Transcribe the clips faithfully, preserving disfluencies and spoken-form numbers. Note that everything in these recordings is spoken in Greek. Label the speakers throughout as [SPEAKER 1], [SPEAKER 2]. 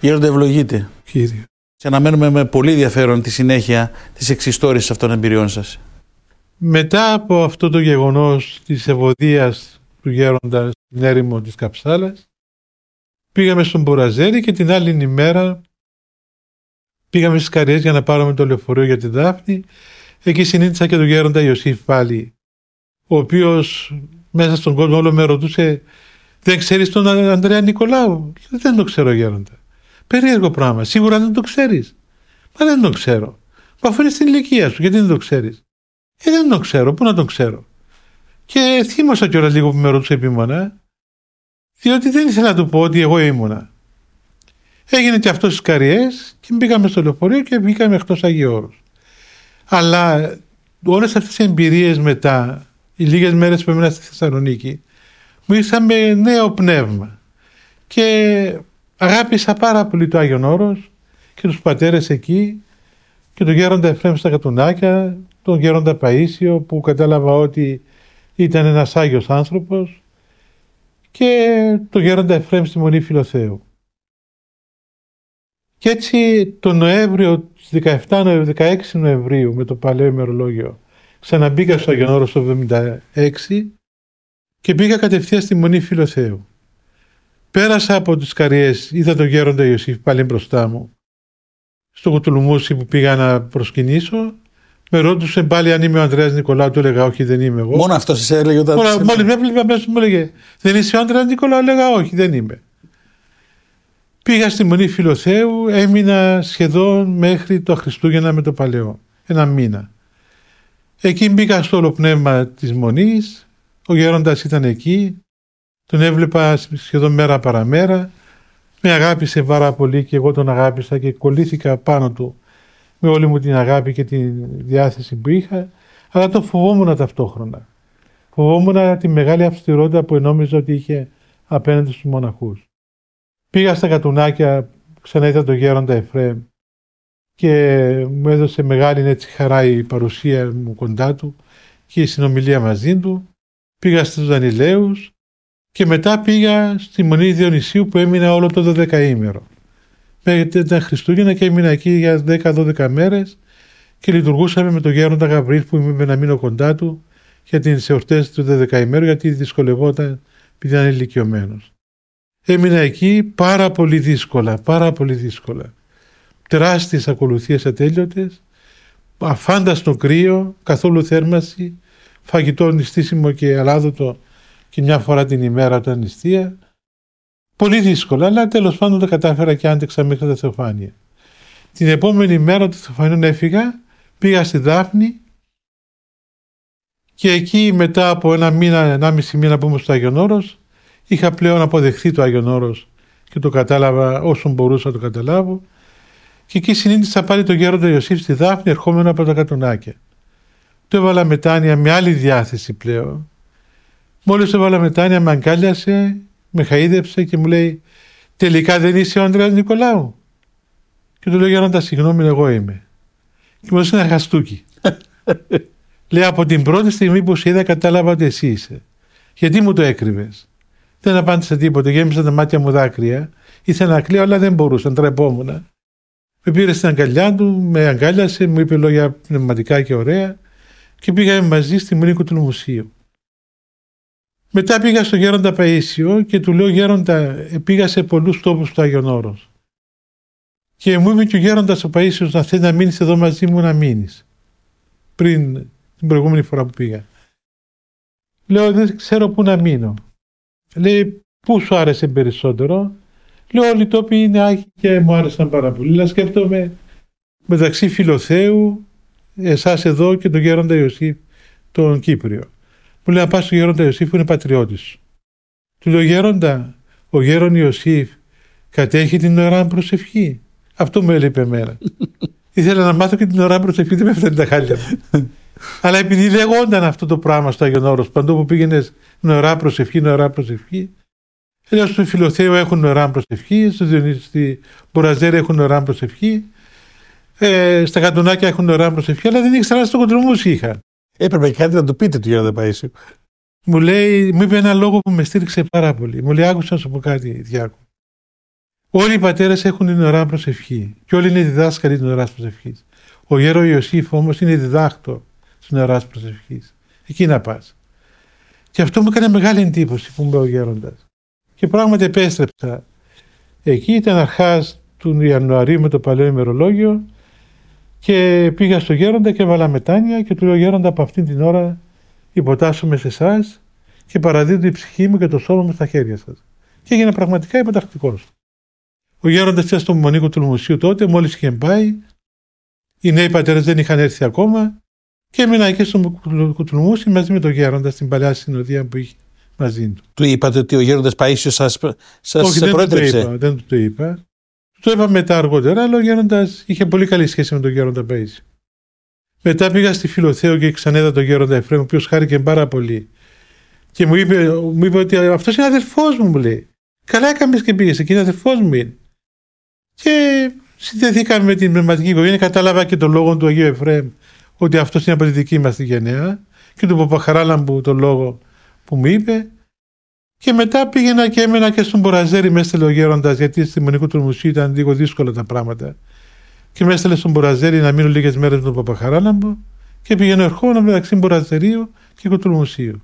[SPEAKER 1] Γέροντα, ευλογείτε.
[SPEAKER 2] Κύριε.
[SPEAKER 1] Και αναμένουμε με πολύ ενδιαφέρον τη συνέχεια της εξιστόρησης αυτών των εμπειριών σας.
[SPEAKER 2] Μετά από αυτό το γεγονός της ευωδίας του γέροντα στην έρημο της Καψάλας, πήγαμε στον Μπουραζέρι και την άλλη ημέρα πήγαμε στις Καριές για να πάρουμε το λεωφορείο για τη Δάφνη. Εκεί συνήθισα και τον γέροντα Ιωσήφ πάλι, ο οποίος μέσα στον κόσμο όλο με ρωτούσε, δεν ξέρεις τον Ανδρέα Νικολάου? Δεν το ξέρω, γέροντα. Περίεργο πράγμα. Σίγουρα δεν το ξέρεις? Μα δεν το ξέρω. Μα αφού είναι στην ηλικία σου, γιατί δεν το ξέρεις? Ε, δεν το ξέρω. Πού να τον ξέρω? Και θύμωσα κιόλας λίγο που με ρωτούσε επίμονα, διότι δεν ήθελα να του πω ότι εγώ ήμουνα. Έγινε και αυτό στις Καριές και μπήκαμε στο λεωφορείο και βγήκαμε εκτός Αγίου Όρους. Αλλά όλες αυτές οι εμπειρίες μετά, οι λίγες μέρες που έμεινα στη Θεσσαλονίκη, μου ήρθαν με νέο πνεύμα και αγάπησα πάρα πολύ το Άγιον Όρος και τους πατέρες εκεί και τον γέροντα Εφραίμ στα Κατουνάκια, τον γέροντα Παΐσιο που κατάλαβα ότι ήταν ένας Άγιος άνθρωπος και τον γέροντα Εφραίμ στη Μονή Φιλοθέου. Και έτσι το Νοέμβριο, δεκαεπτά δεκαέξι Νοεμβρίου με το παλαιό ημερολόγιο, ξαναμπήκα στο Άγιον Όρος το εβδομήντα έξι και πήγα κατευθείαν στη Μονή Φιλοθέου. Πέρασα από τις Καριές, είδα τον γέροντα Ιωσήφ πάλι μπροστά μου, στο Κουτουλουμούσι που πήγα να προσκυνήσω. Με ρώτησε πάλι αν είμαι ο Ανδρέας Νικολάου, του έλεγα όχι, δεν είμαι εγώ.
[SPEAKER 1] Μόνο αυτό σας έλεγε όταν...
[SPEAKER 2] Μόλις με έβλεπα μέσα μου έλεγε, δεν είσαι ο Ανδρέας Νικολάου? Έλεγα όχι, δεν είμαι. Πήγα στη Μονή Φιλοθέου, έμεινα σχεδόν μέχρι το Χριστούγεννα με το Παλαιό, ένα μήνα. Εκεί μπήκα στο όλο πνεύμα της Μονής, ο γέροντας ήταν εκεί, τον έβλεπα σχεδόν μέρα παραμέρα, με αγάπησε πάρα πολύ και εγώ τον αγάπησα και κολλήθηκα πάνω του με όλη μου την αγάπη και τη διάθεση που είχα, αλλά το φοβόμουν ταυτόχρονα. Φοβόμουν τη μεγάλη αυστηρότητα που νόμιζα ότι είχε απέναντι στους μοναχούς. Πήγα στα Κατουνάκια, ξανά είδα τον γέροντα Εφραίμ και μου έδωσε μεγάλη έτσι χαρά η παρουσία μου κοντά του και η συνομιλία μαζί του. Πήγα στους Δανιλαίους και μετά πήγα στη Μονή Διονυσίου που έμεινα όλο το δωδεκαήμερο. Ήταν Χριστούγεννα και έμεινα εκεί για δέκα δώδεκα μέρες και λειτουργούσαμε με τον γέροντα Γαβρίλ που ήμουν να μείνω κοντά του για τις εορτές του δωδεκαήμερου, γιατί δυσκολευόταν επειδή ήταν ηλικιωμένος. Έμεινα εκεί πάρα πολύ δύσκολα, πάρα πολύ δύσκολα. Τεράστιες ακολουθίες ατέλειωτες, αφάνταστο κρύο, καθόλου θέρμαση, φαγητό νηστίσιμο και αλάδοτο και μια φορά την ημέρα όταν νηστεία. Πολύ δύσκολα, αλλά τέλος πάντων τα κατάφερα και άντεξα μέχρι τα Θεοφάνεια. Την επόμενη μέρα του Θεοφανίων έφυγα, πήγα στη Δάφνη και εκεί μετά από ένα μήνα, ενάμιση μήνα που ήμουν στο Άγιον Όρος, είχα πλέον αποδεχθεί το Άγιον Όρος και το κατάλαβα όσο μπορούσα να το καταλάβω. Και εκεί συνήθισα πάλι τον γέροντα Ιωσήφ στη Δάφνη, ερχόμενο από τα Κατουνάκια. Το έβαλα μετάνοια με άλλη διάθεση πλέον. Μόλις το έβαλα μετάνοια, με αγκάλιασε, με χαΐδεψε και μου λέει, τελικά δεν είσαι ο Ανδρέας Νικολάου? Και του λέω, γέροντα, συγγνώμη, εγώ είμαι. Και μου έδωσε ένα χαστούκι. Λέει, από την πρώτη στιγμή που σε είδα κατάλαβα ότι εσύ είσαι. Γιατί μου το έκρυβες? Δεν απάντησα τίποτα, γέμισα τα μάτια μου δάκρυα. Ήθελα να κλαίω, αλλά δεν μπορούσα, ντρεπόμουν. Με πήρε στην αγκαλιά του, με αγκάλιασε, μου είπε λόγια πνευματικά και ωραία και πήγαμε μαζί στη Μονή Κουτουλουμουσίου. Μετά πήγα στο γέροντα Παΐσιο και του λέω, γέροντα, πήγα σε πολλούς τόπους του Άγιον Όρος. Και μου είπε και ο γέροντας ο Παΐσιος, να θέλει να μείνεις εδώ μαζί μου, να μείνεις. Πριν την προηγούμενη φορά που πήγα. Λέω, δεν ξέρω πού να μείνω. Λέει, πού σου άρεσε περισσότερο? Λέω, όλοι οι τόποι είναι άγιοι και μου άρεσαν πάρα πολύ. Αλλά σκέφτομαι μεταξύ Φιλοθέου, εσάς εδώ και τον γέροντα Ιωσήφ, τον Κύπριο. Μου λέει, να πας στον γέροντα Ιωσήφ που είναι πατριώτης σου. Του λέω, γέροντα, ο γέρον Ιωσήφ κατέχει την ώρα προσευχή. Αυτό μου έλειπε εμένα. Ήθελα να μάθω και την ώρα προσευχή, δεν με έφτανε τα χάλια μου. Αλλά επειδή λεγόταν αυτό το πράγμα στο Άγιον Όρος, παντού που πήγαινες νωρά προσευχή, νωρά προσευχή. Λέω, στο Φιλοθέου έχουν νωρά προσευχή, στη Μπουραζέρι έχουν νωρά προσευχή, ε, στα Κατουνάκια έχουν νωρά προσευχή, αλλά δεν ήξερα στο Κουτουλουμούσι είχα. Έπρεπε κάτι να του πείτε του γέροντα Παΐσιου. Μου λέει, μου είπε ένα λόγο που με στήριξε πάρα πολύ. Μου λέει, άκουσα να σου πω κάτι, Διάκο. Όλοι οι πατέρες έχουν την ώρα προσευχή και όλοι είναι διδάσκαλοι την ώρα προσευχής. Ο γέρο Ιωσήφ όμως είναι διδάκτορ στην ώρα προσευχής. Εκεί να πας. Και αυτό μου έκανε μεγάλη εντύπωση που μου είπε ο γέροντας. Και πράγματι επέστρεψα. Εκεί ήταν αρχάς του Ιανουαρίου με το παλαιό ημερολόγιο και πήγα στο γέροντα και έβαλα μετάνοια και του λέω: Γέροντα, από αυτήν την ώρα υποτάσσομαι σε εσάς και παραδίδω την ψυχή μου και το σώμα μου στα χέρια σας. Και έγινε πραγματικά υποτακτικός. Ο γέροντας ήταν στο μονίκο του Μουσείου τότε, μόλις είχε πάει. Οι νέοι πατέρες δεν είχαν έρθει ακόμα και έμεινα εκεί στο Κουτουλμούσι μαζί με τον γέροντα στην παλιά συνοδεία που είχε μαζί του.
[SPEAKER 1] Του είπατε ότι ο γέροντας Παΐσιος σας, σας
[SPEAKER 2] Όχι,
[SPEAKER 1] προέτρεψε?
[SPEAKER 2] Δεν του το είπα. Δεν του το είπα. Το είπα μετά αργότερα, αλλά ο γέροντας είχε πολύ καλή σχέση με τον γέροντα Παΐσιο. Μετά πήγα στη Φιλοθέο και ξανέδα τον γέροντα Εφραίμ, ο οποίος χάρηκε πάρα πολύ. Και μου είπε, μου είπε ότι αυτός είναι αδελφός μου, μου λέει. Καλά έκαμες και πήγες εκεί, είναι αδελφός μου είναι. Και συνδεθήκαμε με την πνευματική οικογένεια, κατάλαβα και τον λόγο του Αγίου Εφραίμ ότι αυτός είναι από τη δική μας τη γενναία και του Παπαχαράλαμπου τον λόγο που μου είπε. Και μετά πήγαινα και έμενα και στον Μποραζέρη, με έστελε ο γέροντας, γιατί στη Μονικού του Μουσείου ήταν λίγο δύσκολα τα πράγματα. Και με έστελε στον Μποραζέρη να μείνω λίγες μέρες με τον Παπαχαράλαμπο και πήγαινε ερχόμουν μεταξύ Μποραζερίου και Κουτουλμουσίου.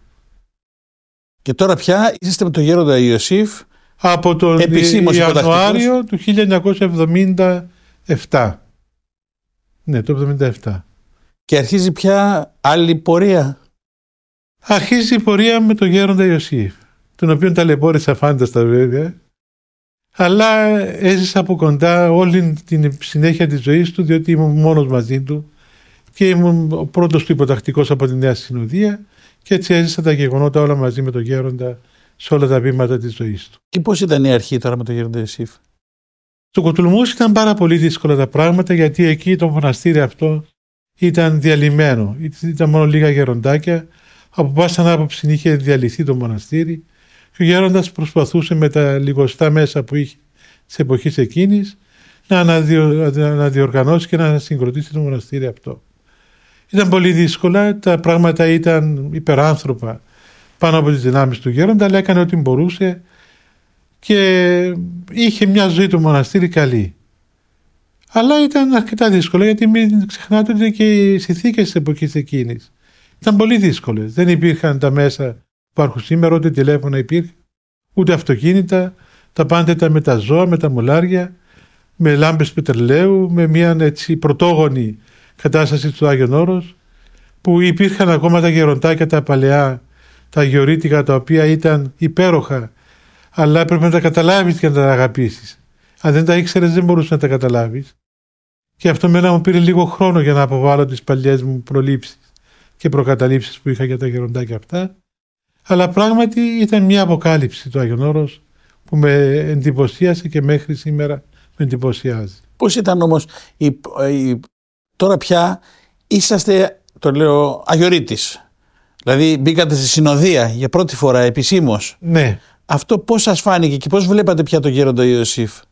[SPEAKER 1] Και τώρα πια είσαστε με τον γέροντα Ιωσήφ
[SPEAKER 2] από τον Ιανουάριο του χίλια εννιακόσια εβδομήντα επτά. Ναι, το εβδομήντα επτά.
[SPEAKER 1] Και αρχίζει πια άλλη πορεία.
[SPEAKER 2] Αρχίζει η πορεία με τον γέροντα Ιωσήφ, τον οποίο ταλαιπώρησα φάνταστα βέβαια, αλλά έζησα από κοντά όλη την συνέχεια της ζωής του, διότι ήμουν μόνος μαζί του και ήμουν ο πρώτος του υποτακτικός από τη Νέα Συνοδεία και έτσι έζησα τα γεγονότα όλα μαζί με τον γέροντα σε όλα τα βήματα της ζωής του.
[SPEAKER 1] Και πώς ήταν η αρχή τώρα με τον γέροντα Ιωσήφ?
[SPEAKER 2] Στο Κουτουλμούσι ήταν πάρα πολύ δύσκολα τα πράγματα, γιατί εκεί το μοναστήρι αυτό ήταν διαλυμένο. Ήταν μόνο λίγα γεροντάκια. Από πάσα άποψη είχε διαλυθεί το μοναστήρι και ο γέροντας προσπαθούσε με τα λιγοστά μέσα που είχε της εποχής εκείνης να αναδιοργανώσει και να συγκροτήσει το μοναστήρι αυτό. Ήταν πολύ δύσκολα, τα πράγματα ήταν υπεράνθρωπα πάνω από τις δυνάμεις του γέροντα, αλλά έκανε ό,τι μπορούσε και είχε μια ζωή το μοναστήρι καλή. Αλλά ήταν αρκετά δύσκολα, γιατί μην ξεχνάτε ότι και οι συνθήκες της εποχής εκείνης ήταν πολύ δύσκολες. Δεν υπήρχαν τα μέσα που υπάρχουν σήμερα, ούτε τηλέφωνα υπήρχαν, ούτε αυτοκίνητα. Τα πάντα ήταν με τα ζώα, με τα μουλάρια, με λάμπες πετρελαίου, με μια έτσι πρωτόγονη κατάσταση του Άγιον Όρος, που υπήρχαν ακόμα τα γεροντάκια τα παλαιά, τα αγιορείτικα, τα οποία ήταν υπέροχα, αλλά πρέπει να τα καταλάβεις και να τα αγαπήσεις. Αν δεν τα ήξερες δεν μπορούσες να τα καταλάβεις. Και αυτό μένα μου πήρε λίγο χρόνο για να αποβάλω τις παλιές μου προλήψεις και προκαταλήψεις που είχα για τα γεροντάκια αυτά. Αλλά πράγματι ήταν μια αποκάλυψη του Άγιον Όρος που με εντυπωσίασε και μέχρι σήμερα με εντυπωσιάζει.
[SPEAKER 1] Πώς ήταν όμως, η, η, τώρα πια είσαστε, το λέω, αγιορείτης. Δηλαδή μπήκατε στη συνοδεία για πρώτη φορά επισήμως.
[SPEAKER 2] Ναι.
[SPEAKER 1] Αυτό πώς σας φάνηκε και πώς βλέπατε πια τον γέροντα Ιωσήφ?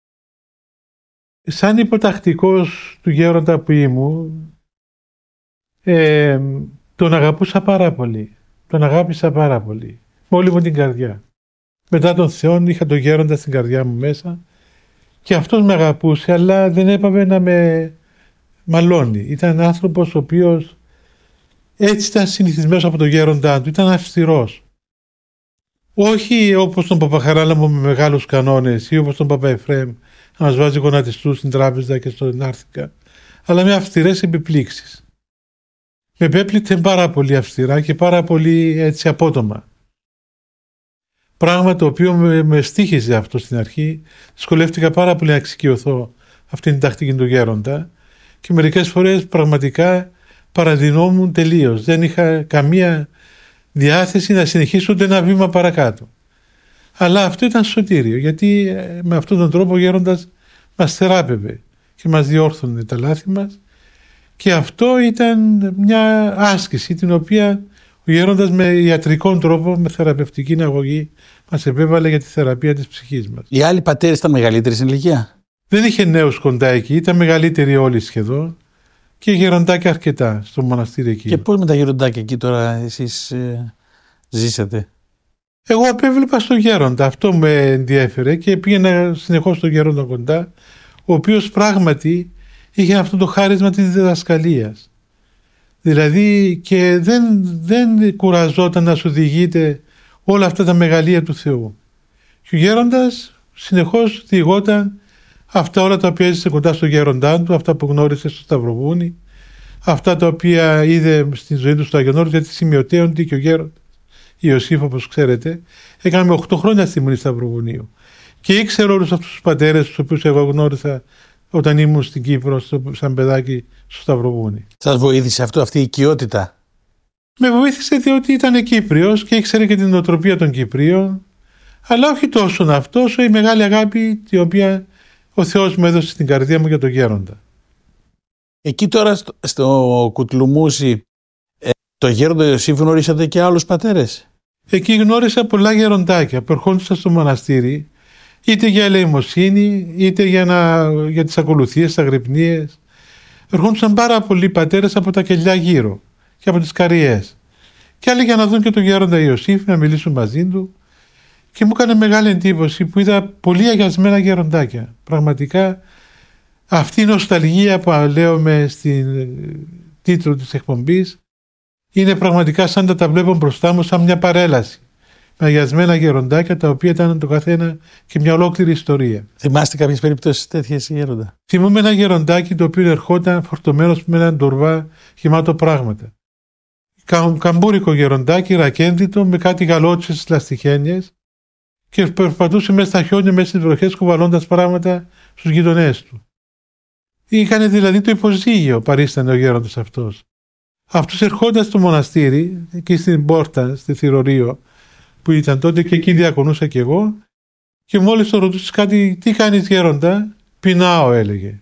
[SPEAKER 2] Σαν υποτακτικός του γέροντα που ήμουν, ε, τον αγαπούσα πάρα πολύ. Τον αγάπησα πάρα πολύ. Με όλη μου την καρδιά. Μετά τον Θεό είχα τον γέροντα στην καρδιά μου μέσα και αυτός με αγαπούσε, αλλά δεν έπαβε να με μαλώνει. Ήταν άνθρωπος ο οποίος έτσι ήταν συνηθισμένος από τον γέροντά του. Ήταν αυστηρός. Όχι όπως τον Παπαχαράλαμπο με μεγάλους κανόνες ή όπως τον Παπα Εφραίμ να μας βάζει γονατιστούς στην τράπεζα και στον Άρθηκα, αλλά με αυστηρές επιπλήξεις. Με επέπλητε πάρα πολύ αυστηρά και πάρα πολύ έτσι απότομα. Πράγμα το οποίο με, με στοίχιζε αυτό στην αρχή. Δυσκολεύτηκα πάρα πολύ να εξοικειωθώ αυτήν την τακτική του γέροντα και μερικές φορές πραγματικά παραδεινόμουν τελείως. Δεν είχα καμία διάθεση να συνεχίσω ούτε ένα βήμα παρακάτω. Αλλά αυτό ήταν σωτήριο, γιατί με αυτόν τον τρόπο ο γέροντας μας θεράπευε και μας διόρθωνε τα λάθη μας και αυτό ήταν μια άσκηση την οποία ο γέροντας με ιατρικών τρόπο, με θεραπευτική αγωγή μας επέβαλε για τη θεραπεία της ψυχής μας.
[SPEAKER 1] Οι άλλοι πατέρες ήταν μεγαλύτεροι στην ηλικία?
[SPEAKER 2] Δεν είχε νέους κοντά εκεί, ήταν μεγαλύτεροι όλοι σχεδόν και γεροντάκια αρκετά στο μοναστήρι εκεί.
[SPEAKER 1] Και πώς με τα γεροντάκια εκεί τώρα εσείς ε, ζήσατε?
[SPEAKER 2] Εγώ απέβλεπα στον γέροντα, αυτό με ενδιέφερε και πήγαινα συνεχώς στον γέροντα κοντά, ο οποίος πράγματι είχε αυτό το χάρισμα της διδασκαλίας. Δηλαδή και δεν, δεν κουραζόταν να σου διηγείται όλα αυτά τα μεγαλεία του Θεού. Και ο γέροντας συνεχώς διηγόταν αυτά όλα τα οποία έζησε κοντά στο γέροντά του, αυτά που γνώρισε στο Σταυροβούνι, αυτά τα οποία είδε στη ζωή του στο Άγιον Όρος, γιατί σημειωτέονται και ο γέροντας Ιωσήφ, όπως ξέρετε, έκαναμε οκτώ χρόνια στη Μονή Σταυροβουνίου. Και ήξερε όλους αυτούς τους πατέρες, τους οποίους εγώ γνώρισα όταν ήμουν στην Κύπρο, σαν παιδάκι στο Σταυροβούνι.
[SPEAKER 1] Σας βοήθησε αυτό, αυτή η οικειότητα?
[SPEAKER 2] Με βοήθησε διότι ήταν Κύπριος και ήξερε και την νοοτροπία των Κυπρίων, αλλά όχι τόσο αυτό, όσο η μεγάλη αγάπη την οποία ο Θεός μου έδωσε στην καρδία μου για τον γέροντα.
[SPEAKER 1] Εκεί τώρα στο, στο Κουτλουμούσι, ε, το γέροντα Ιωσήφ γνωρίσατε και άλλους πατέρες?
[SPEAKER 2] Εκεί γνώρισα πολλά γεροντάκια που ερχόντουσαν στο μοναστήρι, είτε για ελεημοσύνη, είτε για, να, για τις ακολουθίες, τις αγρυπνίες. Ερχόντουσαν πάρα πολλοί πατέρες από τα κελιά γύρω και από τις καριές. Και άλλοι για να δουν και τον γέροντα Ιωσήφ, να μιλήσουν μαζί του. Και μου έκανε μεγάλη εντύπωση που είδα πολύ αγιασμένα γεροντάκια. Πραγματικά αυτή η νοσταλγία που λέμε στην τίτλο της εκπομπής είναι πραγματικά σαν να τα βλέπω μπροστά μου, σαν μια παρέλαση. Με αγιασμένα γεροντάκια, τα οποία ήταν το καθένα και μια ολόκληρη ιστορία.
[SPEAKER 1] Θυμάστε κάποιες περιπτώσεις τέτοιες γέροντα?
[SPEAKER 2] Θυμούμαι ένα γεροντάκι το οποίο ερχόταν φορτωμένος με έναν τορβά γεμάτο πράγματα. Κα, καμπούρικο γεροντάκι, ρακένδυτο, με κάτι γαλότσες λαστιχένιες και περπατούσε μέσα στα χιόνια, μέσα στις βροχές, κουβαλώντας πράγματα στους γειτονές του. Είχαν δηλαδή το υποζύγιο, παρίστανε ο γέροντας αυτός. Αυτός ερχόντας στο μοναστήρι, εκεί στην πόρτα, στη Θηρορείο, που ήταν τότε, και εκεί διακονούσα κι εγώ, και μόλις το ρωτούσε κάτι, τι κάνεις γέροντα? Πεινάω, έλεγε.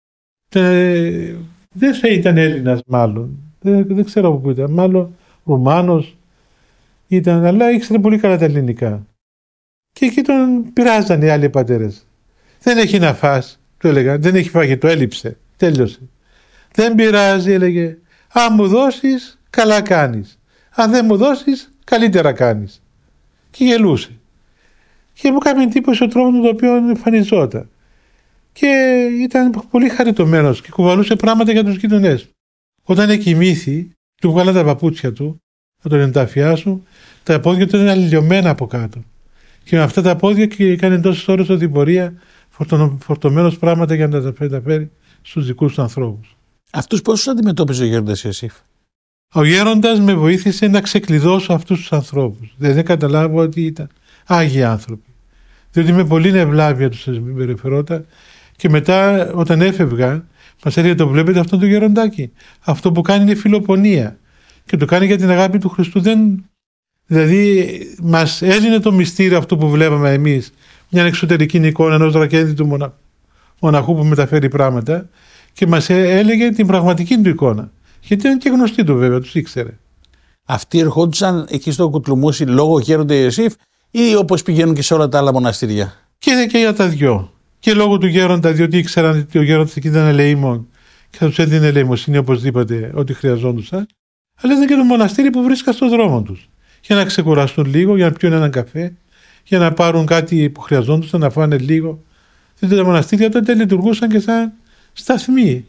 [SPEAKER 2] Ε, δεν θα ήταν Έλληνας μάλλον, δεν, δεν ξέρω από πού ήταν, μάλλον Ρουμάνος ήταν, αλλά ήξερε πολύ καλά τα ελληνικά. Και εκεί τον πειράζαν οι άλλοι πατέρες. Δεν έχει να φας, του έλεγαν, δεν έχει φαγητό, έλειψε, τέλειωσε. Δεν πειράζει, έλεγε, αν μου δώσεις, καλά κάνεις. Αν δεν μου δώσεις, καλύτερα κάνεις. Και γελούσε. Και μου έκανε εντύπωση ο τρόπος με τον οποίο εμφανιζόταν. Και ήταν πολύ χαριτωμένος και κουβαλούσε πράγματα για τους γειτονές του. Όταν εκοιμήθη, του βγάλα τα παπούτσια του, να τον ενταφιάσουν, τα πόδια του ήταν αλληλιωμένα από κάτω. Και με αυτά τα πόδια και έκανε τόσες ώρες οδηπορία, φορτωμένος πράγματα για να τα φέρει στους δικούς του ανθρώπους.
[SPEAKER 1] Αυτούς πώς τους αντιμετώπιζε ο γέροντας Ιωσήφ?
[SPEAKER 2] Ο γέροντας με βοήθησε να ξεκλειδώσω αυτούς τους ανθρώπους. Δεν, δεν καταλάβω ότι ήταν άγιοι άνθρωποι. Διότι με πολύ ευλάβεια τους συμπεριφερόταν και μετά όταν έφευγα μας έλεγε, το βλέπετε αυτό το γεροντάκι? Αυτό που κάνει είναι φιλοπονία και το κάνει για την αγάπη του Χριστού. Δεν... Δηλαδή μας έλυνε το μυστήριο αυτό που βλέπαμε εμείς, μια εξωτερική εικόνα ενός ρακένδυτου μονα... μοναχού που μεταφέρει πράγματα, και μας έλεγε την πραγματική του εικόνα. Γιατί ήταν και γνωστή του βέβαια, τους ήξερε.
[SPEAKER 1] Αυτοί ερχόντουσαν εκεί στο Κουτλουμούσι λόγω γέροντα Ιωσήφ ή όπως πηγαίνουν και σε όλα τα άλλα μοναστήρια?
[SPEAKER 2] Και, και για τα δυο. Και λόγω του γέροντα, διότι ήξεραν ότι ο γέροντας εκεί ήταν ελεήμων και θα τους έδινε ελεημοσύνη οπωσδήποτε ό,τι χρειαζόντουσαν. Αλλά ήταν και το μοναστήρι που βρίσκαν στον δρόμο τους. Για να ξεκουραστούν λίγο, για να πιούν έναν καφέ, για να πάρουν κάτι που χρειαζόντουσαν, να φάνε λίγο. Διότι τα μοναστήρια τότε λειτουργούσαν και σαν σταθμοί.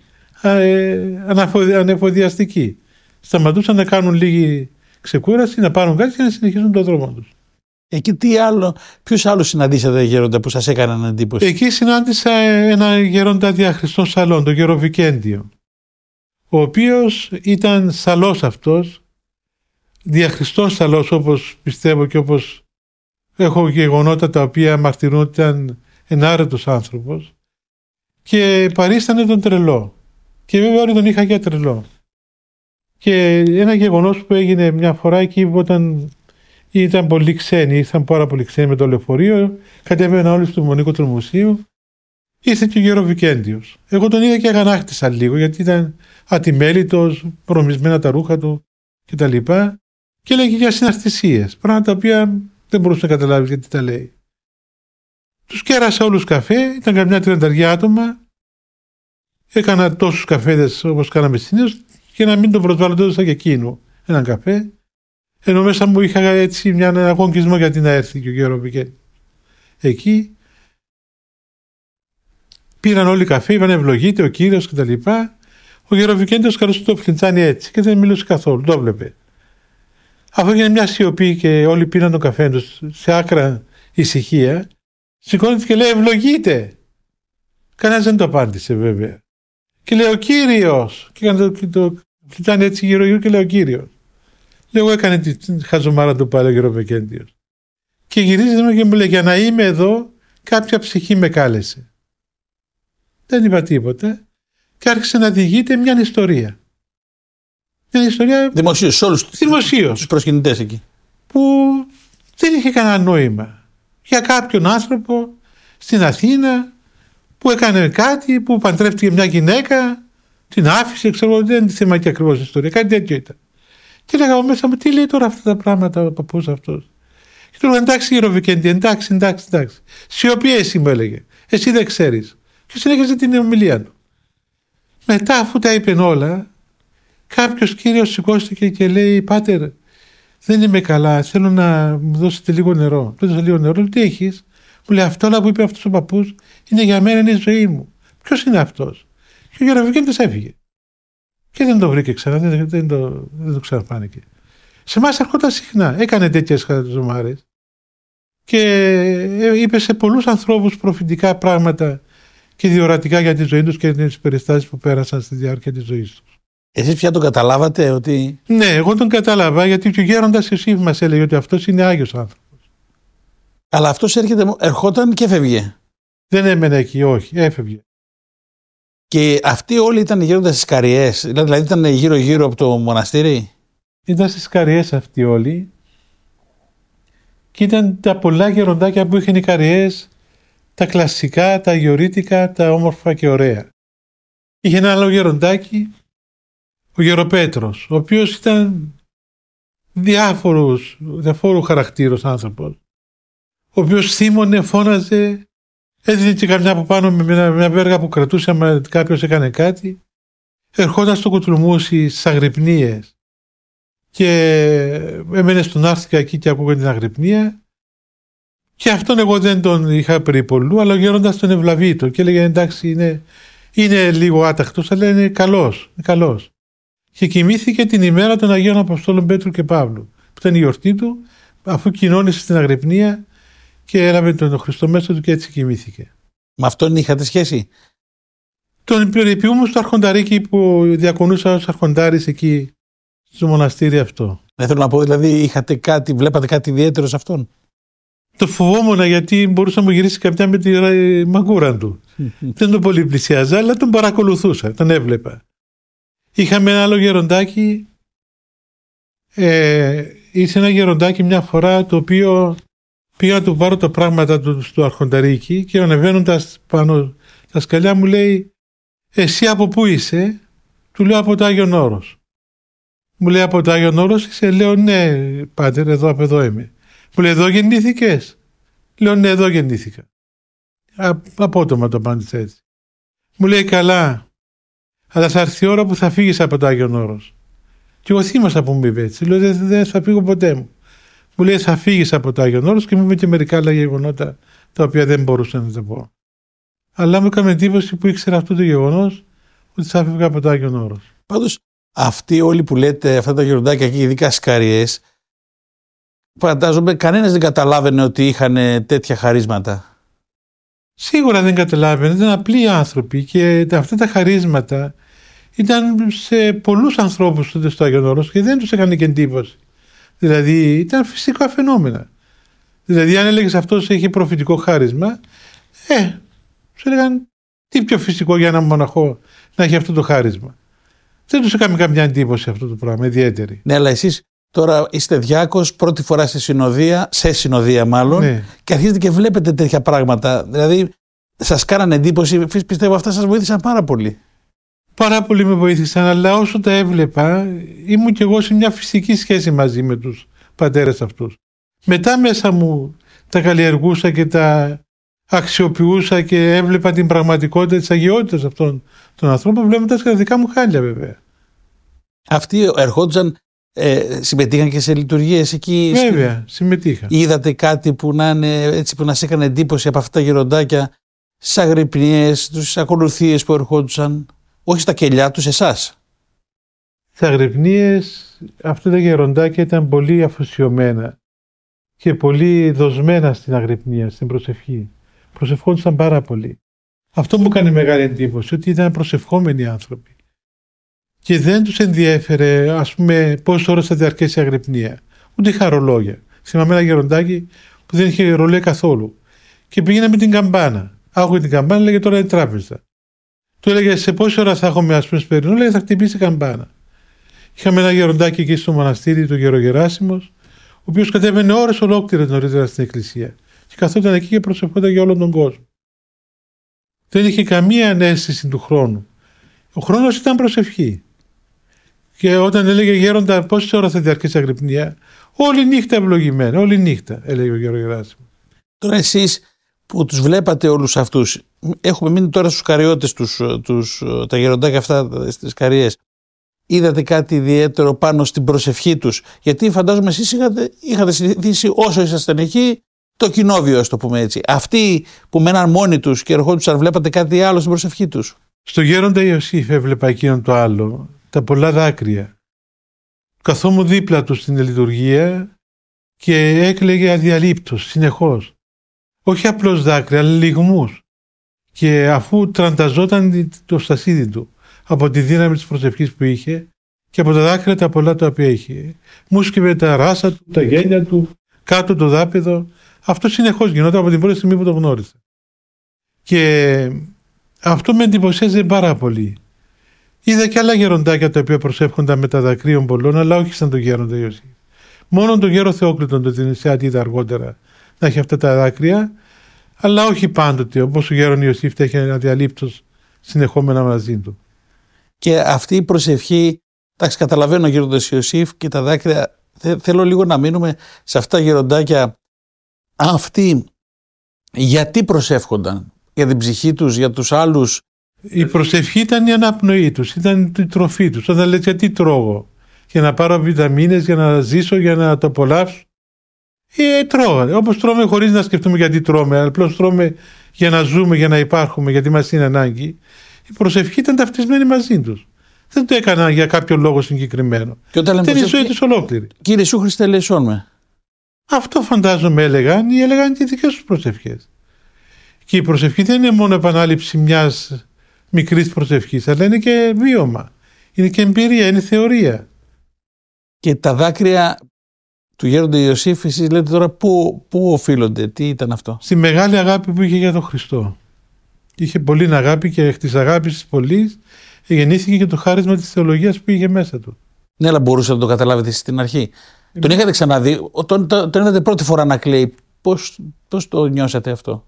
[SPEAKER 2] Ανεφοδιαστικοί. Σταματούσαν να κάνουν λίγη ξεκούραση, να πάρουν κάτι και να συνεχίσουν τον δρόμο τους.
[SPEAKER 1] Εκεί τι άλλο, ποιους άλλους συναντήσατε γέροντα που σας έκαναν εντύπωση?
[SPEAKER 2] Εκεί συνάντησα ένα γέροντα διαχριστών σαλών, τον γέρο Βικέντιο, ο οποίος ήταν σαλός αυτός, διαχριστών σαλός, όπως πιστεύω και όπως έχω γεγονότα τα οποία μαρτυρούν ότι ήταν ενάρετος άνθρωπος, και παρίστανε τον τρελό. Και βέβαια όλοι τον είχα για τρελό. Και ένα γεγονός που έγινε μια φορά εκεί, όταν ήταν πολύ ξένοι, ήρθαν πάρα πολύ ξένοι με το λεωφορείο, κατέβαιναν όλοι στο Μονικό του Μουσείου, ήρθε και ο γέρο Βικέντιος. Εγώ τον είδα και αγανάκτησα λίγο, γιατί ήταν ατιμέλητος, προμισμένα τα ρούχα του κτλ. Και, και έλεγε για συναρτησίες, πράγματα τα οποία δεν μπορούσε να καταλάβει γιατί τα λέει. Τους κέρασα όλους καφέ, ήταν καμιά τριανταριά άτομα. Έκανα τόσους καφέδες όπως κάναμε συνήθως, και να μην τον προσβάλλω, έδωσα και εκείνο έναν καφέ. Ενώ μέσα μου είχα έτσι μια αγωνισμό γιατί να έρθει και ο Γεροβικέντης. Εκεί πήραν όλοι καφέ, είπαν ευλογείται ο Κύριος κτλ. Ο Γεροβικέντης καλούσε το φλιτζάνι έτσι και δεν μιλούσε καθόλου, το έβλεπε. Αφού έγινε μια σιωπή και όλοι πήραν τον καφέ τους σε άκρα ησυχία, σηκώνεται και λέει ευλογείται. Κανένας δεν το απάντησε βέβαια. Και λέει ο Κύριος. Και έκανε το, το φλιτζάνι έτσι γύρω γύρω και λέει ο Κύριος. Λέω εγώ έκανε τη χαζομάρα του πάλι ο Γεροβικέντιος. Και γυρίζει και μου λέει για να είμαι εδώ κάποια ψυχή με κάλεσε. Δεν είπα τίποτα και άρχισε να διηγείται μια ιστορία. Μια ιστορία
[SPEAKER 1] δημοσίως, σε όλους τους προσκυνητές εκεί.
[SPEAKER 2] Που δεν είχε κανένα νόημα. Για κάποιον άνθρωπο στην Αθήνα που έκανε κάτι, που παντρεύτηκε μια γυναίκα, την άφησε, ξέρω, δεν είναι θέμα και ακριβώς ιστορία, κάτι τέτοιο ήταν. Και λέγαμε μέσα μου, τι λέει τώρα αυτά τα πράγματα ο παππούς αυτός. Και του έλεγα εντάξει Γεροβικέντη, εντάξει, εντάξει, εντάξει. Σιωπή εσύ μου έλεγε, εσύ δεν ξέρεις. Και συνέχιζε την ομιλία του. Μετά αφού τα είπε όλα, κάποιος κύριος σηκώστηκε και λέει πάτερ, δεν είμαι καλά, θέλω να μου δώσετε λίγο νερό. Του έδωσα λίγο νερό, τι έχεις. Μου λέει αυτό όλα που είπε αυτός ο παππούς είναι για μένα, είναι η ζωή μου. Ποιος είναι αυτός. Και ο Γεροβικέντης έφυγε. Και δεν το βρήκε ξανά, δεν, δεν, το, δεν το ξαναφάνηκε. Σε εμάς ερχόταν συχνά, έκανε τέτοιες χαζομάρες και είπε σε πολλούς ανθρώπους προφητικά πράγματα και διορατικά για τη ζωή τους και τις περιστάσεις που πέρασαν στη διάρκεια της ζωής τους.
[SPEAKER 1] Εσείς πια τον καταλάβατε ότι...
[SPEAKER 2] Ναι, εγώ τον κατάλαβα γιατί και ο γέροντας Ιωσήφ μας έλεγε ότι αυτός είναι Άγιος άνθρωπος.
[SPEAKER 1] Αλλά αυτός έρχεται, ερχόταν και έφευγε.
[SPEAKER 2] Δεν έμενε εκεί, όχι, έφευγε.
[SPEAKER 1] Και αυτοί όλοι ήταν γέροντας στις Καριές, δηλαδή ήταν γύρω-γύρω από το μοναστήρι.
[SPEAKER 2] Ήταν στις Καριές αυτοί όλοι και ήταν τα πολλά γεροντάκια που είχαν οι Καριές, τα κλασικά, τα αγιορείτικα, τα όμορφα και ωραία. Είχε ένα άλλο γεροντάκι, ο Γεροπέτρος, ο οποίος ήταν διάφορους, διαφόρου χαρακτήρος άνθρωπος, ο οποίος θύμωνε, φώναζε, έδινε και καμιά από πάνω με μια, μια βέργα που κρατούσε άμα κάποιος έκανε κάτι, ερχόταν στο κουτουλμούσι στις αγρυπνίες και έμενε στον Άρθικα εκεί και ακούγανε την αγρυπνία και αυτόν εγώ δεν τον είχα περιπολού, αλλά ο γέροντας τον ευλαβείτο και έλεγε εντάξει είναι, είναι λίγο άτακτος αλλά είναι καλός, είναι καλός. Και κοιμήθηκε την ημέρα των Αγίων Αποστόλων Πέτρου και Παύλου που ήταν η γιορτή του, αφού κοινώνησε στην αγρυπνία και έλαβε τον Χριστό μέσα του και έτσι κοιμήθηκε.
[SPEAKER 1] Με αυτόν είχατε σχέση?
[SPEAKER 2] Τον περιποιούμε στο αρχονταρίκι που διακονούσα ως αρχοντάρης εκεί στο μοναστήρι αυτό.
[SPEAKER 1] Δεν θέλω να πω, δηλαδή είχατε κάτι, βλέπατε κάτι ιδιαίτερο σε αυτόν?
[SPEAKER 2] Το φοβόμουν γιατί μπορούσε να μου γυρίσει κάποια με τη μαγκούρα του. Δεν τον πολύ πλησιάζα, αλλά τον παρακολουθούσα, τον έβλεπα. Είχαμε ένα άλλο γεροντάκι, ε, ήρθε ένα γεροντάκι μια φορά το οποίο πήγα να του πάρω τα πράγματα του στο αρχονταρίκι και ανεβαίνοντας πάνω τα σκαλιά μου λέει εσύ από πού είσαι? Του λέω από το Άγιον Όρος. Μου λέει από το Άγιον Όρος είσαι? Λέω ναι πάτερ, εδώ από εδώ είμαι. Μου λέει εδώ γεννήθηκες? Λέω ναι εδώ γεννήθηκα. Α, απότομα το απάντησα έτσι. Μου λέει καλά, αλλά θα έρθει η ώρα που θα φύγεις από το Άγιον Όρος. Και εγώ θύμασα που μου είπε έτσι. Λέω δεν, δεν θα φύγω ποτέ μου. Μου λέει θα φύγεις από το Άγιον Όρος και μου είπε και μερικά άλλα γεγονότα τα οποία δεν μπορούσα να τα πω. Αλλά μου έκανε εντύπωση που ήξερα αυτό το γεγονός ότι θα φύγω από το Άγιον Όρος.
[SPEAKER 1] Πάντως αυτοί όλοι που λέτε αυτά τα γεροντάκια εκεί, ειδικά στις Καριές, φαντάζομαι κανένας δεν καταλάβαινε ότι είχαν τέτοια χαρίσματα.
[SPEAKER 2] Σίγουρα δεν καταλάβαινε, ήταν απλοί άνθρωποι και αυτά τα χαρίσματα ήταν σε πολλούς ανθρώπους τότε στο Άγιον Όρος και δεν τους έκανε και εντύπωση. Δηλαδή ήταν φυσικά φαινόμενα. Δηλαδή αν έλεγες αυτός έχει προφητικό χάρισμα, ε, σου έλεγαν τι πιο φυσικό για έναν μοναχό να έχει αυτό το χάρισμα. Δεν τους έκανε καμιά εντύπωση αυτό το πράγμα, ιδιαίτερη.
[SPEAKER 1] Ναι, αλλά εσείς τώρα είστε διάκος, πρώτη φορά στη συνοδεία, σε συνοδεία μάλλον, ναι. Και αρχίζετε και βλέπετε τέτοια πράγματα. Δηλαδή σας κάνανε εντύπωση, πιστεύω αυτά σας βοήθησαν πάρα πολύ.
[SPEAKER 2] Πάρα πολύ με βοήθησαν, αλλά όσο τα έβλεπα ήμουν κι εγώ σε μια φυσική σχέση μαζί με τους πατέρες αυτούς. Μετά μέσα μου τα καλλιεργούσα και τα αξιοποιούσα και έβλεπα την πραγματικότητα της αγιότητας αυτών των ανθρώπων, βλέποντας και τα δικά μου χάλια βέβαια.
[SPEAKER 1] Αυτοί ερχόντουσαν Ε, συμμετείχαν και σε λειτουργίες εκεί?
[SPEAKER 2] Βέβαια, συμμετείχα.
[SPEAKER 1] Είδατε κάτι που να, είναι, έτσι, που να σε έκανε εντύπωση από αυτά τα γεροντάκια, στις αγρυπνίες, στις ακολουθίες που ερχόντουσαν, όχι στα κελιά τους, εσάς?
[SPEAKER 2] Στα αγρυπνίες αυτά τα γεροντάκια ήταν πολύ αφοσιωμένα και πολύ δοσμένα στην αγρυπνία, στην προσευχή. Προσευχόντουσαν πάρα πολύ. Αυτό μου έκανε μεγάλη εντύπωση, ότι ήταν προσευχόμενοι άνθρωποι. Και δεν τους ενδιέφερε, ας πούμε, πόσες ώρες θα διαρκέσει η αγρυπνία. Ούτε είχα ρολόγια. Θυμάμαι ένα γεροντάκι που δεν είχε ρολέ καθόλου. Και πήγαινε με την καμπάνα. Άκουγε την καμπάνα, λέγε τώρα είναι τράπεζα. Του έλεγε σε πόση ώρα θα έχουμε, ας πούμε, σπερινό, λέγε θα χτυπήσει η καμπάνα. Είχαμε ένα γεροντάκι εκεί στο μοναστήρι, το Γερογεράσιμος, ο οποίος κατέβαινε ώρες ολόκληρες νωρίτερα στην εκκλησία. Και καθόταν εκεί και προσευχόταν για όλον τον κόσμο. Δεν είχε καμία ανέστηση του χρόνου. Ο χρόνος ήταν προσευχή. Και όταν έλεγε γέροντα πόση ώρα θα διαρκέσει η αγρυπνία, όλη νύχτα ευλογημένα, όλη νύχτα, έλεγε ο Γερογεράσιμος.
[SPEAKER 1] Τώρα εσείς που τους βλέπατε όλους αυτούς, έχουμε μείνει τώρα στους Καριώτες, τους, τους, τα γεροντάκια αυτά στις Καριές. Είδατε κάτι ιδιαίτερο πάνω στην προσευχή τους? Γιατί φαντάζομαι εσείς είχατε, είχατε συνηθίσει όσο ήσασταν εκεί το κοινόβιο, ας το πούμε έτσι. Αυτοί που μέναν μόνοι τους και ερχόντουσαν, βλέπατε κάτι άλλο στην προσευχή τους?
[SPEAKER 2] Στο γέροντα Ιωσήφ έβλεπα εκείνον το άλλο, τα πολλά δάκρυα. Καθόμουν δίπλα του στην λειτουργία και έκλαιγε αδιαλείπτως, συνεχώς. Όχι απλώς δάκρυα, αλλά λυγμούς. Και αφού τρανταζόταν το στασίδι του από τη δύναμη της προσευχής που είχε και από τα δάκρυα τα πολλά τα οποία είχε. Μου σκύβε τα ράσα του, τα γένια του, κάτω το δάπεδο. Αυτό συνεχώς γινόταν από την πρώτη στιγμή που το γνώρισα. Και αυτό με εντυπωσίαζε πάρα πολύ. Είδα και άλλα γεροντάκια τα οποία προσεύχονταν με τα δακρύων πολλών, αλλά όχι σαν τον γέροντα Ιωσήφ. Μόνο τον γέρο Θεόκλητον το Τινησιάτη είδα αργότερα να έχει αυτά τα δάκρυα, αλλά όχι πάντοτε, όπως ο γέρον Ιωσήφ τα είχε αδιαλείπτως συνεχόμενα μαζί του.
[SPEAKER 1] Και αυτή η προσευχή, εντάξει, καταλαβαίνω ο γέροντας Ιωσήφ και τα δάκρυα, θε, θέλω λίγο να μείνουμε σε αυτά τα γεροντάκια. Αυτοί γιατί προσεύχονταν? Για την ψυχή τους, για τους άλλους?
[SPEAKER 2] Η προσευχή ήταν η αναπνοή τους, ήταν η τροφή τους. Όταν λες γιατί τρώγω, για να πάρω βιταμίνες, για να ζήσω, για να το απολαύσω. Ε, τρώγανε. Όπως τρώμε χωρίς να σκεφτούμε γιατί τρώμε, απλώς τρώμε για να ζούμε, για να υπάρχουμε, γιατί μας είναι ανάγκη. Η προσευχή ήταν ταυτισμένη μαζί τους. Δεν το έκαναν για κάποιο λόγο συγκεκριμένο. Ήταν η ζωή τους ολόκληρη.
[SPEAKER 1] Κύριε Σου Χριστέ, ελεησόν με.
[SPEAKER 2] Αυτό φαντάζομαι έλεγαν ή έλεγαν και οι δικές τους προσευχές. Και η προσευχή δεν είναι μόνο επανάληψη μιας μικρής προσευχής, αλλά είναι και βίωμα. Είναι και εμπειρία, είναι θεωρία.
[SPEAKER 1] Και τα δάκρυα του γέροντα Ιωσήφ, εσείς λέτε τώρα πού, πού οφείλονται, τι ήταν αυτό?
[SPEAKER 2] Στη μεγάλη αγάπη που είχε για τον Χριστό. Είχε πολύ αγάπη και εκ της αγάπης της πολλής γεννήθηκε και το χάρισμα της θεολογίας που είχε μέσα του.
[SPEAKER 1] Ναι, αλλά μπορούσατε να το καταλάβετε στην αρχή. Mm. Τον είχατε ξαναδεί, τον, τον, τον είδατε πρώτη φορά να κλαίει. Πώς, πώς το νιώσατε αυτό?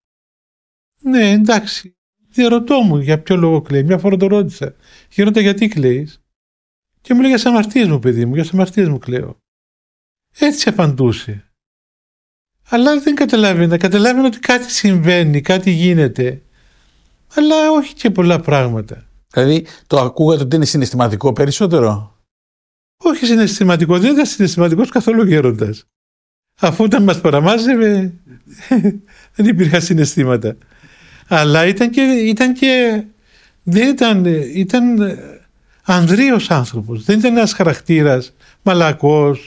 [SPEAKER 2] Ναι, εντάξει. Διαρωτώ μου για ποιο λόγο κλαίει. Μια φορά το ρώτησα. Γέροντα, γιατί κλαίεις? Και μου λέει για τις αμαρτίες μου, παιδί μου, για τις αμαρτίες μου κλαίω. Έτσι απαντούσε. Αλλά δεν καταλάβαινα. Καταλάβαινα ότι κάτι συμβαίνει, κάτι γίνεται. Αλλά όχι και πολλά πράγματα.
[SPEAKER 1] Δηλαδή το ακούγατε ότι είναι συναισθηματικό περισσότερο?
[SPEAKER 2] Όχι συναισθηματικό, δεν ήταν συναισθηματικός καθόλου γέροντας. Αφού όταν μας παραμάζευε δεν υπήρχαν συναισθήματα. Αλλά ήταν και, ήταν και δεν ήταν, ήταν ανδρείος άνθρωπος. Δεν ήταν ένας χαρακτήρας μαλακός,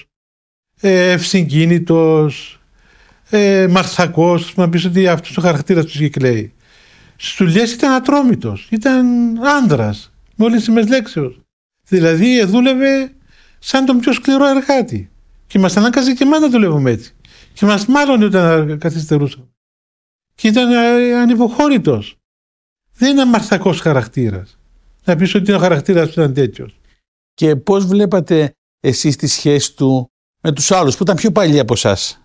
[SPEAKER 2] ευσυγκίνητος, ε, μαρθακός. Να πεις ότι αυτός ο χαρακτήρας του κυκλαίει. Στις δουλειές ήταν ατρόμητος, ήταν άνδρας, με όλες τις λέξεως. Δηλαδή δούλευε σαν τον πιο σκληρό εργάτη. Και μας ανάγκαζε και εμάς να δουλεύουμε έτσι. Και μας μάλλον όταν καθυστερούσαμε. Και ήταν ανυποχώρητος. Δεν ήταν μαρθακός χαρακτήρας. Να πεις ότι ο χαρακτήρας του ήταν τέτοιος.
[SPEAKER 1] Και πώς βλέπατε εσείς τη σχέση του με τους άλλους που ήταν πιο παλιοί από εσάς?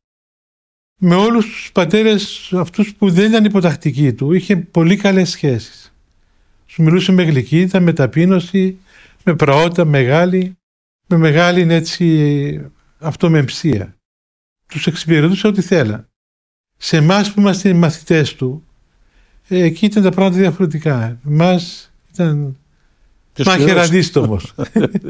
[SPEAKER 2] Με όλους τους πατέρες αυτούς που δεν ήταν υποτακτικοί του είχε πολύ καλές σχέσεις. Σου μιλούσε με γλυκύτητα, με ταπείνωση, με πραότητα μεγάλη, με μεγάλη έτσι αυτομεμψία. Τους εξυπηρετούσε ό,τι θέλαν. Σε εμάς που είμαστε μαθητές του, εκεί ήταν τα πράγματα διαφορετικά. Εμάς ήταν μαχαιραδίστομος.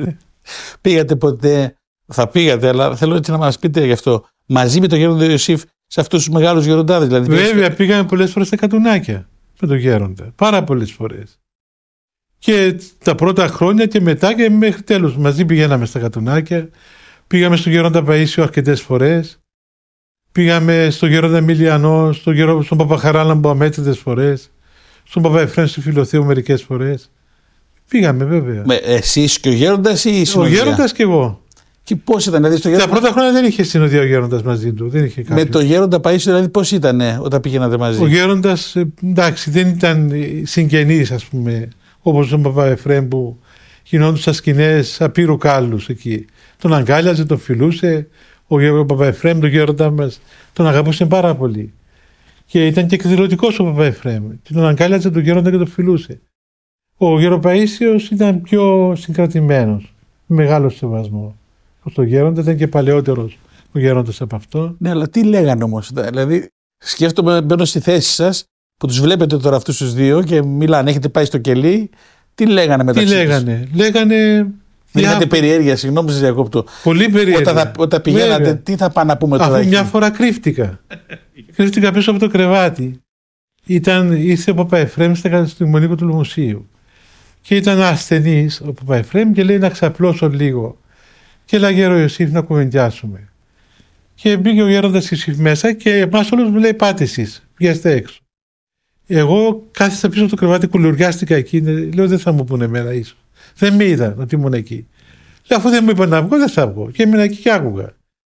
[SPEAKER 1] Πήγατε ποτέ, θα πήγατε, αλλά θέλω έτσι να μας πείτε γι' αυτό, μαζί με τον Γέροντα Ιωσήφ σε αυτούς τους μεγάλους γεροντάδες? Δηλαδή,
[SPEAKER 2] βέβαια, στο... πήγαμε πολλές φορές στα Κατουνάκια με τον Γέροντα. Πάρα πολλές φορές. Και τα πρώτα χρόνια και μετά και μέχρι τέλος. Μαζί πηγαίναμε στα Κατουνάκια. Πήγαμε στον Γέροντα Παΐσιο αρκετές φορές. Πήγαμε στον Γέροντα Εμιλιανό, στον, Γέρο... στον Παπαχαράλαμπο αμέτρητες φορές. Στον Παπαεφρέμ στη Φιλοθείου μερικές φορές. Πήγαμε βέβαια.
[SPEAKER 1] Με, εσείς και ο Γέροντας ή η συνοδεία?
[SPEAKER 2] Ο Γέροντας και εγώ.
[SPEAKER 1] Και πώς ήταν, δηλαδή στο Γέροντα...
[SPEAKER 2] Τα πρώτα χρόνια δεν είχε συνοδεία ο Γέροντας μαζί του. Δεν είχε
[SPEAKER 1] με το Γέροντα Παΐσιο δηλαδή πώς ήταν όταν πήγαινατε μαζί?
[SPEAKER 2] Ο Γέροντας, εντάξει, δεν ήταν συγγενής, ας πούμε, όπως τον Παπαεφρέμ που γινόντουσαν σκηνές απείρου κάλους εκεί. Τον αγκάλιαζε, τον φιλούσε. Ο Παπαεφρέμ, τον Γέροντα μας, τον αγαπούσε πάρα πολύ. Και ήταν και εκδηλωτικός ο Παπαεφρέμ. Τον αγκάλιαζε τον Γέροντα και τον φιλούσε. Ο Γεροπαΐσιος ήταν πιο συγκρατημένος, μεγάλο σεβασμό. Ο Γέροντα ήταν και παλαιότερος ο Γέροντας από αυτό.
[SPEAKER 1] Ναι, αλλά τι λέγανε όμως? Δηλαδή, σκέφτομαι, μπαίνω στη θέση σας που τους βλέπετε τώρα αυτούς τους δύο και μιλάνε, έχετε πάει στο κελί. Τι λέγανε μεταξύ τους?
[SPEAKER 2] Τι λέγανε? Τους? Λέγανε.
[SPEAKER 1] Δεν είχατε περιέργεια, συγγνώμη σας διακόπτω.
[SPEAKER 2] Πολύ περιέργεια.
[SPEAKER 1] Όταν, θα, όταν πηγαίνατε, βέβαια. Τι θα πάνε να πούμε τώρα?
[SPEAKER 2] Αφού μια φορά κρύφτηκα. κρύφτηκα πίσω από το κρεβάτι. Ήταν, ήρθε ο Παπαεφρέμ στην καταστημονίκο του Λουμουσίου. Και ήταν ασθενής ο Παπαεφρέμ και λέει να ξαπλώσω λίγο. Και έλεγε Γέρο Ιωσήφ να κουβεντιάσουμε. Και μπήκε ο Γέροντας Ιωσήφ μέσα και εμάς όλους μου λέει πάτε εσείς, βγαίνετε έξω. Εγώ κάθισα πίσω από το κρεβάτι, κουλουριάστηκα εκεί, λέω δεν θα μου πούνε εμένα ίσως. Δεν με είδαν ότι ήμουν εκεί. Λέω αφού δεν μου είπαν να βγω δεν θα βγω. Και έμεινα εκεί και άκουγα.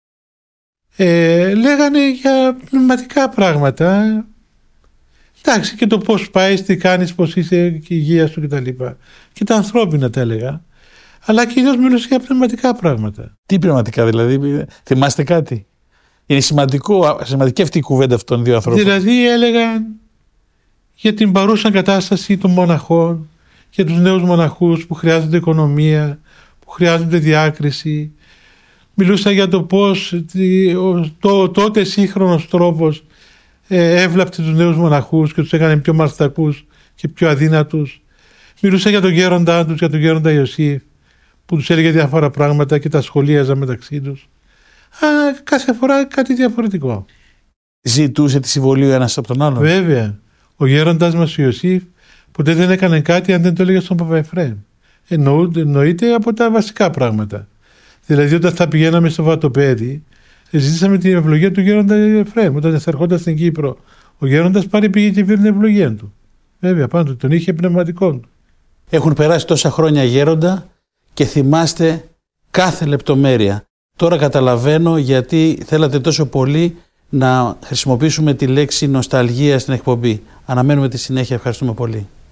[SPEAKER 2] Ε, λέγανε για πνευματικά πράγματα. Εντάξει, και το πώς πάει, τι κάνεις, πώς είσαι και η υγεία σου κτλ. Και, και τα ανθρώπινα τα έλεγα. Αλλά κυρίως μιλούσε για πνευματικά πράγματα.
[SPEAKER 1] Τι πνευματικά δηλαδή, θυμάστε κάτι? Είναι σημαντικό, σημαντική αυτή η κουβέντα αυτών των δύο ανθρώπων.
[SPEAKER 2] Δηλαδή έλεγαν για την παρούσα κατάσταση των μοναχών, για τους νέους μοναχούς που χρειάζονται οικονομία, που χρειάζονται διάκριση. Μιλούσα για το πώς ο το, τότε σύγχρονος τρόπος ε, έβλαπτε τους νέους μοναχούς και τους έκανε πιο μαστακούς και πιο αδύνατους. Μιλούσα για τον γέροντά τους, για τον Γέροντα Ιωσήφ, που τους έλεγε διάφορα πράγματα και τα σχολίαζα μεταξύ τους. Α, κάθε φορά κάτι διαφορετικό.
[SPEAKER 1] Ζητούσε τη συμβολή ο ένας από τον άλλον?
[SPEAKER 2] Βέβαια. Ο γέροντας μας ο Ιωσήφ ποτέ δεν έκανε κάτι αν δεν το έλεγε στον Παπαεφρέμ. Εννοείται από τα βασικά πράγματα. Δηλαδή όταν θα πηγαίναμε στο Βατοπέδι, ζητήσαμε την ευλογία του Γέροντα Εφρέμ. Όταν θα ερχόταν στην Κύπρο, ο Γέροντας πάλι πήγε και πήρε την ευλογία του. Βέβαια, πάντοτε τον είχε πνευματικό του.
[SPEAKER 1] Έχουν περάσει τόσα χρόνια Γέροντα και θυμάστε κάθε λεπτομέρεια. Τώρα καταλαβαίνω γιατί θέλατε τόσο πολύ να χρησιμοποιήσουμε τη λέξη νοσταλγία στην εκπομπή. Αναμένουμε τη συνέχεια. Ευχαριστούμε πολύ.